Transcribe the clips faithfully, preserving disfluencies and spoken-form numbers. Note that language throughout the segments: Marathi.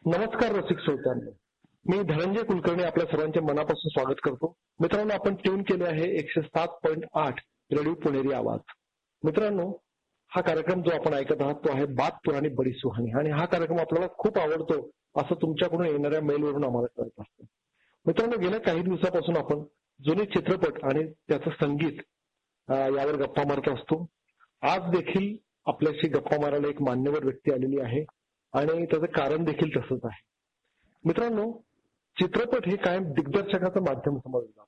नमस्कार रसिक श्रोत्यांनो, मी धनंजय कुलकर्णी आपल्या सर्वांचे मनापासून स्वागत करतो. मित्रांनो, आपण ट्यून केले आहे एकशे सात पॉईंट आठ रेडिओ पुणेरी आवाज. मित्रांनो, हा कार्यक्रम जो आपण ऐकत आहात तो आहे बात पुराणी बडी सुहानी, आणि हा कार्यक्रम आपल्याला खूप आवडतो असं तुमच्याकडून येणाऱ्या मेलवरून आम्हाला कळत असतं. मित्रांनो, गेल्या काही दिवसापासून आपण जुने चित्रपट आणि त्याचं संगीत यावर गप्पा मारत असतो. आज देखील आपल्याशी गप्पा मारायला एक मान्यवर व्यक्ती आलेली आहे आणि त्याचं कारण देखील तसंच आहे. मित्रांनो, चित्रपट हे कायम दिग्दर्शकाचं माध्यम समजलं जातं.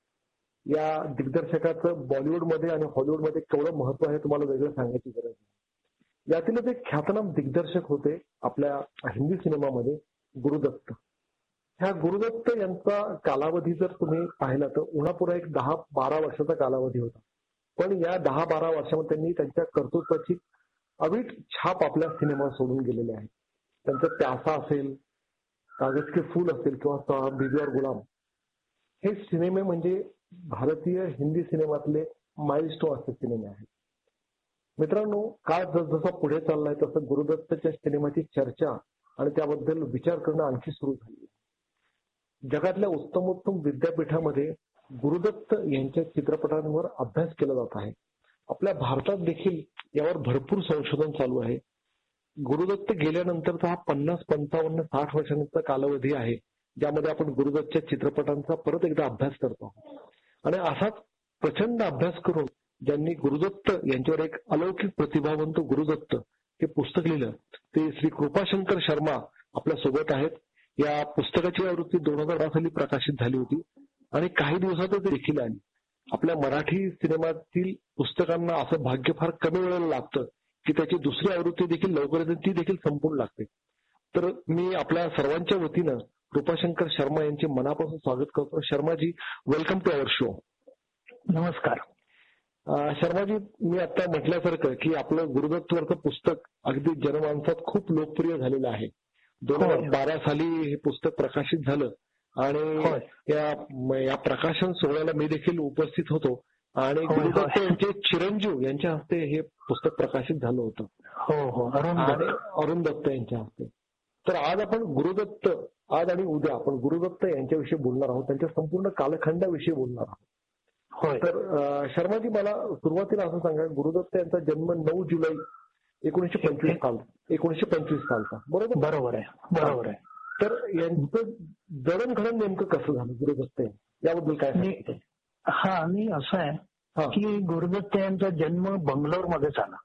या दिग्दर्शकाचं बॉलिवूडमध्ये आणि हॉलिवूडमध्ये केवढं महत्व आहे तुम्हाला वेगळं सांगायची गरज नाही. यातीलच एक ख्यातनाम दिग्दर्शक होते आपल्या हिंदी सिनेमामध्ये गुरुदत्त. ह्या गुरुदत्त यांचा कालावधी जर तुम्ही पाहिला तर उन्हापुरा एक दहा बारा वर्षाचा कालावधी होता. पण या दहा बारा वर्षामध्ये त्यांनी त्यांच्या कर्तृत्वाची अवीट छाप आपल्या सिनेमा सोडून गेलेले आहे. त्यांचं प्यासा असेल, कागज के फूल असेल किंवा बीबी और गुलाम, हे सिनेमे म्हणजे भारतीय हिंदी सिनेमातले माइलस्टोन असे सिनेमे आहेत. मित्रांनो, काळ जसजसा पुढे चाललाय तसं गुरुदत्तच्या सिनेमाची चर्चा आणि त्याबद्दल विचार करणं आणखी सुरू झाली. जगातल्या उत्तमोत्तम विद्यापीठामध्ये गुरुदत्त यांच्या चित्रपटांवर अभ्यास केला जात आहे. आपल्या भारतात देखील यावर भरपूर संशोधन चालू आहे. गुरुदत्त गेल्यानंतरचा हा पन्नास पंचावन्न साठ वर्षांचा कालावधी आहे ज्यामध्ये आपण गुरुदत्तच्या चित्रपटांचा परत एकदा अभ्यास करतो. आणि असाच प्रचंड अभ्यास करून ज्यांनी गुरुदत्त यांच्यावर एक अलौकिक प्रतिभावंत गुरुदत्त हे पुस्तक लिहिलं ते श्री कृपाशंकर शर्मा आपल्या सोबत आहेत. या पुस्तकाची आवृत्ती दोन हजार अठरा साली प्रकाशित झाली होती आणि काही दिवसातच देखील आली. आपल्या मराठी सिनेमातील पुस्तकांना असं भाग्य फार कमी वेळेला लागतं की त्याची दुसरी आवृत्ती देखील लवकरच ती देखील संपून लागते. तर मी आपल्या सर्वांच्या वतीनं कृपाशंकर शर्मा यांचे मनापासून स्वागत करतो. Sharmaji, welcome to our show. नमस्कार. शर्माजी, मी आता म्हटल्यासारखं की आपलं गुरुदत्तवरचं पुस्तक अगदी जनमानसात खूप लोकप्रिय झालेलं आहे. दोन हजार बारा साली हे पुस्तक प्रकाशित झालं आणि या प्रकाशन सोहळ्याला मी देखील उपस्थित होतो आणि गुरुदत्त यांचे चिरंजीव यांच्या हस्ते हे पुस्तक प्रकाशित झालं होतं. हो हो आणि अरुण दत्त यांच्या हस्ते. तर आज आपण गुरुदत्त, आज आणि उद्या आपण गुरुदत्त यांच्याविषयी बोलणार आहोत, त्यांच्या संपूर्ण कालखंडाविषयी बोलणार आहोत. तर शर्माजी, मला सुरुवातीला असं सांगा, गुरुदत्त यांचा जन्म नऊ जुलै एकोणीसशे पंचवीस साल एकोणीसशे पंचवीस सालचा, बरोबर? बरोबर आहे, बरोबर आहे. तर यांचं जडणघडण नेमकं कसं झालं गुरुदत्त याबद्दल काय सांगते? हा, मी असं आहे की गुरुदत्त यांचा जन्म बंगलोर मध्ये झाला.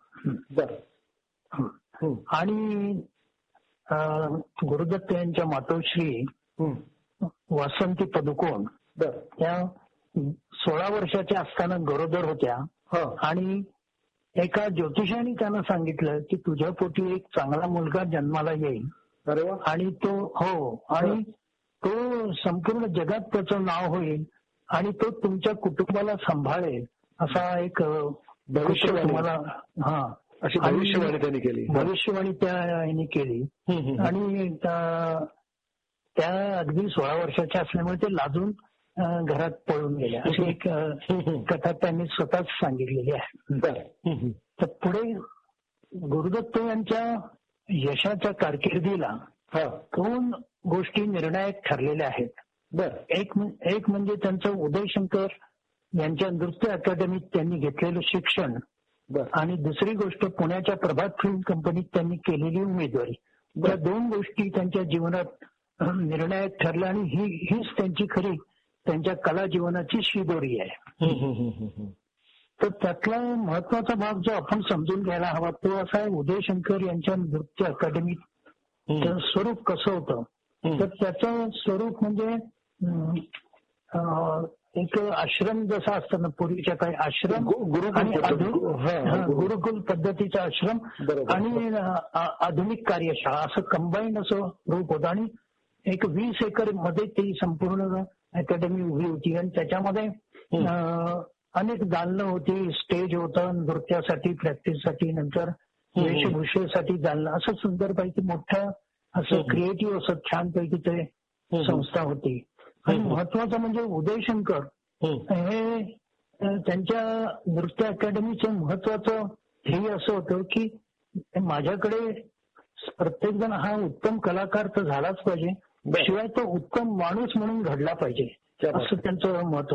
बर. आणि गुरुदत्त यांच्या मातोश्री वासंती पदुकोण त्या सोळा वर्षाच्या असताना गरोदर होत्या आणि एका ज्योतिषाने त्यांना सांगितलं की तुझ्या पोटी एक चांगला मुलगा जन्माला येईल. अरे वा. आणि तो हो आणि तो संपूर्ण जगात त्याचं नाव होईल आणि तो तुमच्या कुटुंबाला सांभाळेल असा एक भविष्य तुम्हाला हा अशी भविष्यवाणी त्यांनी केली. भविष्यवाणी त्या केली आणि त्या अगदी सोळा वर्षाच्या असल्यामुळे ते लाजून घरात पळून गेल्या अशी एक कथा त्यांनी स्वतःच सांगितलेली आहे. तर पुढे गुरुदत्त यांच्या यशाच्या कारकिर्दीला दोन गोष्टी निर्णायक ठरलेल्या आहेत. एक एक म्हणजे त्यांचं उदयशंकर यांच्या नृत्य अकादमीत त्यांनी घेतलेलं शिक्षण आणि दुसरी गोष्ट पुण्याच्या प्रभात फिल्म कंपनीत त्यांनी केलेली उमेदवारी. या दोन गोष्टी त्यांच्या जीवनात निर्णायक ठरल्या आणि ही हीच त्यांची खरी त्यांच्या कला जीवनाची शिदोरी आहे. तर त्यातला महत्वाचा भाग जो आपण समजून घ्यायला हवा तो असा आहे, उदयशंकर यांच्या नृत्य अकादमीत स्वरूप कसं होतं. तर त्याचं स्वरूप म्हणजे एक आश्रम जसा असतं ना पूर्वीच्या काही आश्रम आणि गुरुकुल पद्धतीचा आश्रम आणि आधुनिक कार्यशाळा असं कंबाईन असं रूप होतं. आणि एक वीस एकर मध्ये ती संपूर्ण अकॅडमी उभी होती आणि त्याच्यामध्ये अनेक दालनं होती, स्टेज होतं नृत्यासाठी, प्रॅक्टिससाठी, नंतर वेशभूषेसाठी दालनं, असं सुंदरपैकी मोठं असं क्रिएटिव्ह असं छानपैकी ते संस्था होती. आणि महत्वाचं म्हणजे उदयशंकर हे त्यांच्या नृत्य अकॅडमीचं महत्वाचं ध्येय असं होतं की माझ्याकडे प्रत्येक जण हा उत्तम कलाकार तर झालाच पाहिजे, शिवाय तो उत्तम माणूस म्हणून घडला पाहिजे असं त्यांचं मत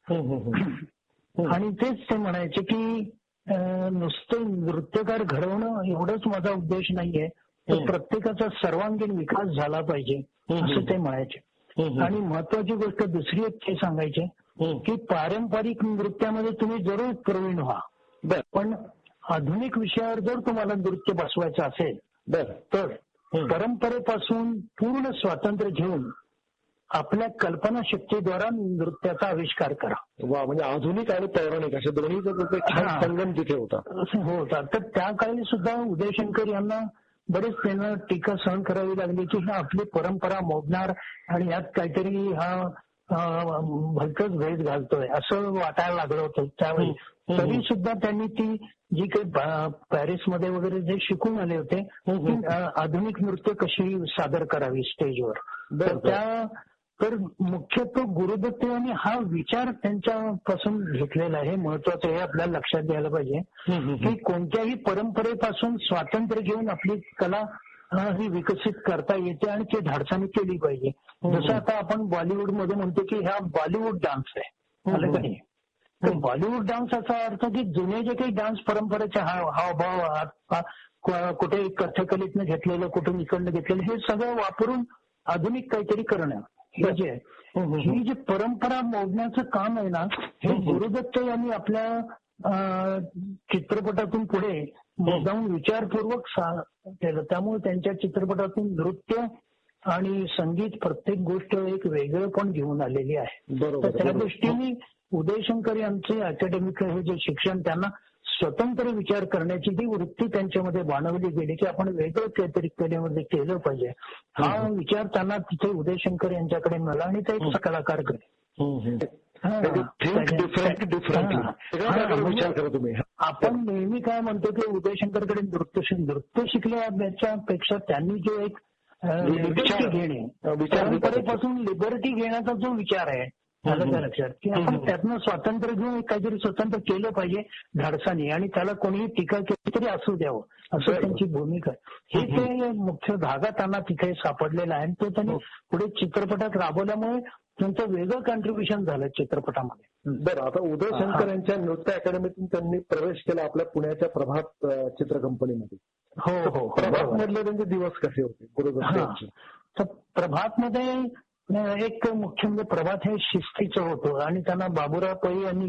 होतं. आणि तेच ते म्हणायचे की नुसतं नृत्यकार घडवणं एवढंच माझा उद्देश नाहीये, तर प्रत्येकाचा सर्वांगीण विकास झाला पाहिजे असं ते म्हणायचे. आणि महत्वाची गोष्ट दुसरी एक ते सांगायचे की पारंपरिक नृत्यामध्ये तुम्ही जरूर प्रवीण व्हा, पण आधुनिक विषयावर जर तुम्हाला नृत्य बसवायचं असेल तर परंपरेपासून पूर्ण स्वातंत्र्य घेऊन आपल्या कल्पनाशक्तीद्वारा नृत्याचा आविष्कार करा. वा, म्हणजे आधुनिक आणि पौराणिक अशा दोन्ही संगम तिथे होता होता. तर त्या काळी सुद्धा उदयशंकर यांना बरेच त्यांना टीका सहन करावी लागली की हा आपली परंपरा मोडणार आणि यात काहीतरी हा भलतच भेद घालतोय असं वाटायला लागलं होतं त्यावेळी. तरी सुद्धा त्यांनी ती जी काही पॅरिसमध्ये वगैरे जे शिकून आले होते ती आधुनिक नृत्य कशी सादर करावी स्टेजवर, तर त्या तर मुख्यत्वे गुरुदत्त यांनी हा विचार त्यांच्यापासून घेतलेला आहे. महत्वाचं हे आपल्याला लक्षात घ्यायला पाहिजे की कोणत्याही परंपरेपासून स्वातंत्र्य घेऊन आपली कला ही विकसित करता येते आणि ती धाडसाने केली पाहिजे. जसं आता आपण बॉलिवूडमध्ये म्हणतो की हा बॉलिवूड डान्स आहे, आलं का नाही? तर बॉलिवूड डान्स असा अर्थ की जुने जे काही डान्स परंपरेचे हावभाव कुठे कथकलीतनं घेतलेलं, कुठून इकडनं घेतलेलं, हे सगळं वापरून आधुनिक काहीतरी करणं हे जे आहे, ही जी परंपरा मोडण्याचं काम आहे ना, हे गुरुदत्त यांनी आपल्या चित्रपटातून पुढे जाऊन विचारपूर्वक केलं. त्यामुळे त्यांच्या चित्रपटातून नृत्य आणि संगीत प्रत्येक गोष्ट एक वेगळं पण घेऊन आलेली आहे. तर त्या दृष्टीने उदयशंकर यांचे अकॅडमिक हे जे शिक्षण, त्यांना स्वतंत्र विचार करण्याची जी वृत्ती त्यांच्यामध्ये बाणवली गेली की आपण वेगळं काहीतरी कलेमध्ये केलं पाहिजे, हा विचार त्यांना तिथे उदयशंकर यांच्याकडे मिळाला आणि ते एक कलाकार घडले. आपण नेहमी काय म्हणतो की उदयशंकरकडे नृत्य नृत्य शिकल्याच्या पेक्षा त्यांनी जो एक लिबर्टी घेणे, परंपरेपासून लिबर्टी घेण्याचा जो विचार आहे झालं त्या लक्षात की आपण त्यातनं स्वातंत्र्य घेऊन काहीतरी स्वतंत्र केलं पाहिजे धाडसाने, आणि त्याला कोणीही टीका केली तरी असू द्यावं असं त्यांची भूमिका आहे. हे ते मुख्य धागा त्यांना तिथे सापडलेला आहे आणि तो त्यांनी पुढे चित्रपटात राबवल्यामुळे त्यांचं वेगळं कॉन्ट्रीब्युशन झालं चित्रपटामध्ये. बरं, आता उदयशंकर यांच्या नृत्य अकॅडमीतून त्यांनी प्रवेश केला आपल्या पुण्याच्या प्रभात चित्र कंपनीमध्ये. हो हो. प्रभात मधले त्यांचे दिवस कसे होते गुरुदत्त यांचे? तर प्रभातमध्ये एक मुख्य म्हणजे प्रभात हे शिस्तीचं होतं आणि त्यांना बाबूराव पै यांनी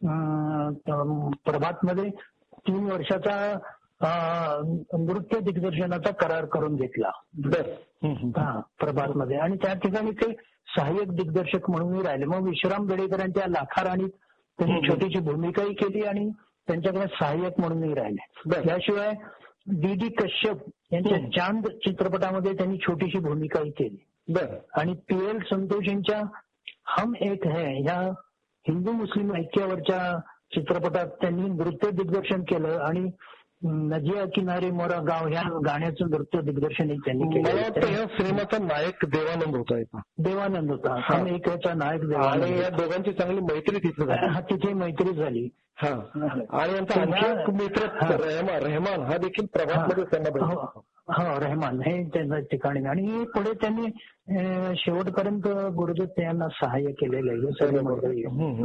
प्रभातमध्ये तीन वर्षाचा नृत्य दिग्दर्शनाचा करार करून घेतला प्रभातमध्ये, आणि त्या ठिकाणी ते सहाय्यक दिग्दर्शक म्हणूनही राहिले. मग विश्राम बेडेकरांच्या लाखा राणीत त्यांनी छोटीशी भूमिकाही केली आणि त्यांच्याकडे सहाय्यक म्हणूनही राहिले. त्याशिवाय डी डी कश्यप यांच्या चांद चित्रपटामध्ये त्यांनी छोटीशी भूमिकाही केली. आणि पी एल संतोष यांच्या हम एक है ह्या हिंदू मुस्लिम ऐक्यावरच्या चित्रपटात त्यांनी नृत्य दिग्दर्शन केलं आणि नजिया किनारे मोरा गाव ह्या गाण्याचं नृत्य दिग्दर्शनही त्यांनी केलं. या सिनेमाचा नायक देवानंद होता. देवानंद होता हम एक ह्याचा नायक देवानंद. आणि या दोघांची चांगली मैत्री तिथे झाली. तिथे मैत्री झाली. हा, आणि यांचा आणखी एक मित्र रेहमान हा देखील प्रभातमध्ये त्यांना भेटला. हो, रेहमान हे त्यांच्या ठिकाणी. आणि पुढे त्यांनी शेवटपर्यंत गुरुदत्त यांना सहाय्य केलेलं आहे सर्व मंडळी.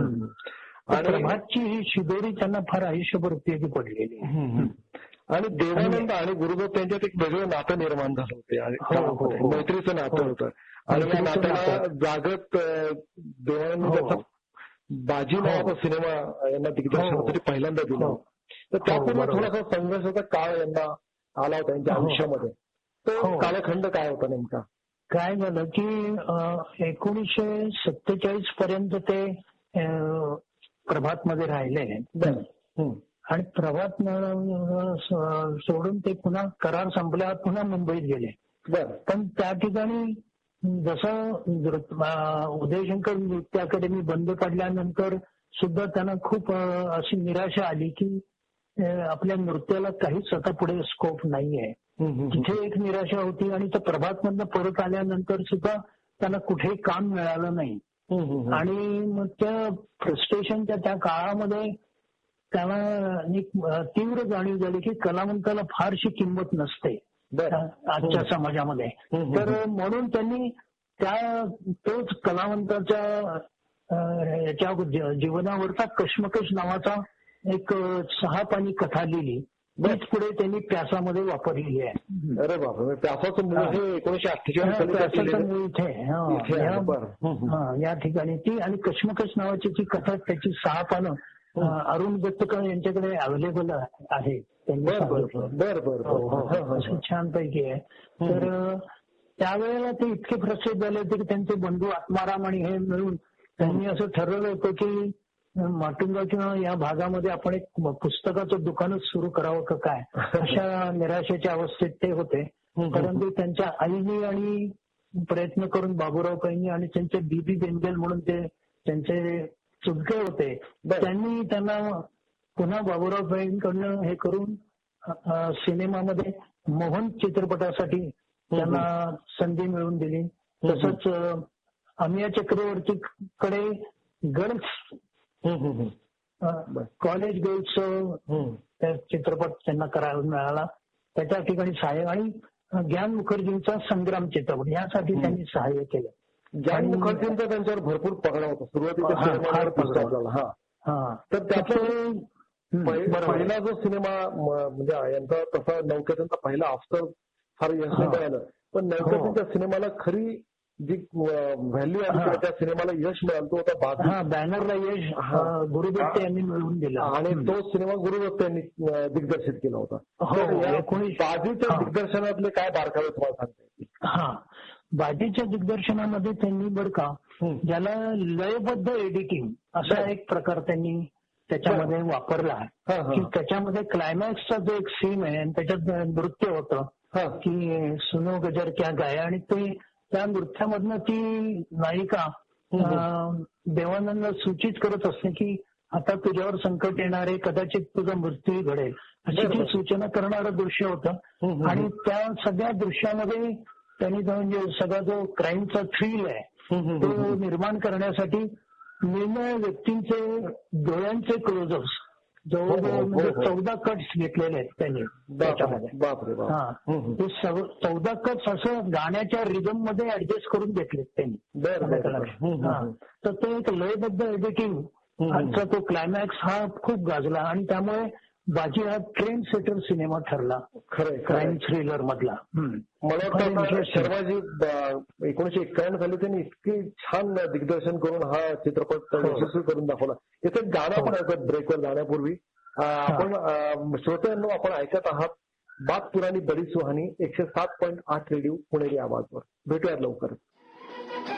प्रभातची ही शिदोरी त्यांना फार आयुष्यभर उपयोगी पडलेली. आणि देवानंद आणि गुरुदत्त यांच्यात एक वेगळं नातं निर्माण झालं होते, मैत्रीचं नातं होतं. आणि या नात्याला जागत देवानंद बाजी नावाचा सिनेमा यांना दिग्दर्शनासाठी पहिल्यांदा दिला. तर त्यापूर्वी थोडासा संघर्षाचा काळ यांना आला होता यांच्या आयुष्यामध्ये. तो कालखंड काय होता नेमका? काय झालं की एकोणीसशे सत्तेचाळीस पर्यंत ते प्रभातमध्ये राहिले आणि प्रभात सोडून ते पुन्हा करार संपल्यावर पुन्हा मुंबईत गेले. पण त्या ठिकाणी जसं उदयशंकर नृत्य अकॅडमी बंद पडल्यानंतर सुद्धा त्यांना खूप अशी निराशा आली की आपल्या नृत्याला काहीच आता पुढे स्कोप नाहीये. तिथे एक निराशा होती. आणि त्या प्रभातमधनं परत आल्यानंतर सुद्धा त्यांना कुठेही काम मिळालं नाही. आणि मग त्या फ्रस्ट्रेशनच्या त्या काळामध्ये त्याला एक तीव्र जाणीव झाली की कलावंताला फारशी किंमत नसते. आजच्या समाजामध्ये. तर म्हणून त्यांनी त्या तोच कलावंताच्या याच्या जीवनावरचा कश्मकश नावाचा एक सहा पानी कथा लिहिली. तीच पुढे त्यांनी प्यासामध्ये वापरलेली आहे. अरे बाबा, प्यासाचं मूळ हे एकोणीशे प्यासाचं मूळ इथे या ठिकाणी ती आणि कश्मकश नावाची ती कथा त्याची सहा पानं अरुण दत्तकर यांच्याकडे अवेलेबल आहे. त्यांनी छानपैकी आहे. तर त्यावेळेला ते इतके प्रसिद्ध झाले होते की त्यांचे बंधू आत्माराम आणि हे मिळून त्यांनी असं ठरवलं होतं की माटुंगा किंवा या भागामध्ये आपण एक पुस्तकाचं दुकानच सुरू करावं का काय, अशा निराशेच्या अवस्थेत ते होते. परंतु त्यांच्या आईनी आणि प्रयत्न करून बाबूराव पैंनी आणि त्यांचे बीबी बेंगल म्हणून ते त्यांचे चुलते होते, त्यांनी त्यांना पुन्हा बाबूराव पैंकडनं हे करून सिनेमामध्ये मोहन चित्रपटासाठी त्यांना संधी मिळवून दिली. तसंच अमिया चक्रवर्तीकडे गर्ल्स कॉलेज गर्ल्स चित्रपट त्यांना करायला मिळाला. त्याच्या ठिकाणी सहाय्य आणि ज्ञान मुखर्जींचा संग्राम चित्रपट यासाठी त्यांनी सहाय्य केलं. ज्ञान मुखर्जींचा त्यांच्यावर भरपूर पगडा होता सुरुवातीला. तर त्याचं पहिला जो सिनेमा म्हणजे यांचा तसा नौकेचा पहिला आफ्टर फार यश नाही मिळालं, पण नौकेच्या सिनेमाला खरी जी व्हॅल्यू आली त्या सिनेमाला यश मिळालं तो होता बाजी. बॅनरला यश गुरुदत्त यांनी मिळवून दिला आणि तो सिनेमा गुरुदत्त यांनी दिग्दर्शित केला होता. बाजीच्या दिग्दर्शनातले काय बारकावे तुम्हाला सांगते? हा, बाजीच्या दिग्दर्शनामध्ये त्यांनी बरं का ज्याला लयबद्ध एडिटिंग असा एक प्रकार त्यांनी त्याच्यामध्ये वापरला की त्याच्यामध्ये क्लायमॅक्सचा जो एक सीन आहे आणि त्याच्यात नृत्य होतं की सुनो गजर क्या गाया, आणि ते त्या नृत्यामधनं ती नायिका देवानंदला सूचित करत असते की आता तुझ्यावर संकट येणार आहे, कदाचित तुझा मृत्यू घडेल, अशी ती सूचना करणारं दृश्य होतं. आणि त्या सगळ्या दृश्यामध्ये त्यांनी म्हणजे सगळा जो क्राईमचा थ्रिल आहे तो निर्माण करण्यासाठी निर्णय व्यक्तींचे डोळ्यांचे क्लोजअप्स जवळजवळ म्हणजे चौदा कट्स घेतलेले आहेत त्यांनी त्याच्यामध्ये. हा, ते चौदा कट्स असं गाण्याच्या रिदम मध्ये ऍडजस्ट करून घेतलेत त्यांनी. तर ते एक लयबद्ध एडिटिंग आजचा तो क्लायमॅक्स हा खूप गाजला आणि त्यामुळे बाजी हा ट्रेंड सेटर सिनेमा ठरला खरं क्राईम थ्रिलर मधला. मला वाटतं शर्माजी एकोणीशे एक्क्याण्णव साली त्यांनी इतकी छान दिग्दर्शन करून हा चित्रपट यशस्वी करून दाखवला. याचं गाणं पण ऐकत ब्रेकवर जाण्यापूर्वी आपण श्रोत्यांनो आपण ऐकत आहात बात पुराणी बडी सुहानी एकशे सात पॉईंट आठ रेडिओ पुणेरी आवाजवर. भेटूयात लवकर.